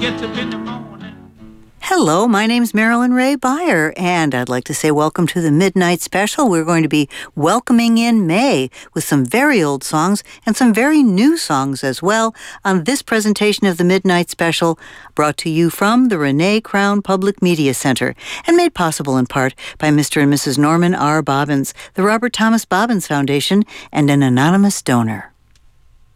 gets up in the morning. Hello, my name's Marilyn Ray Beyer, and I'd like to say welcome to the Midnight Special. We're going to be welcoming in May with some very old songs and some very new songs as well on this presentation of the Midnight Special, brought to you from the Renee Crown Public Media Center and made possible in part by Mr. and Mrs. Norman R. Bobbins, the Robert Thomas Bobbins Foundation, and an anonymous donor.